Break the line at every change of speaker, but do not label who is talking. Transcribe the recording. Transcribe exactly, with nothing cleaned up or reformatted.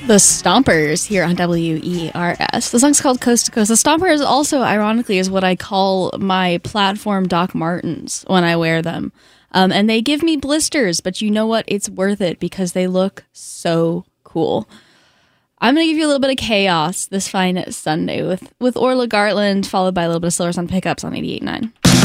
The Stompers here on W E R S. The song's called Coast to Coast. The Stompers also, ironically, is what I call my platform Doc Martens when I wear them. Um, and they give me blisters, but you know what? It's worth it because they look so cool. I'm going to give you a little bit of chaos this fine Sunday with, with Orla Gartland, followed by a little bit of Slower Sun Pickups on eighty-eight point nine.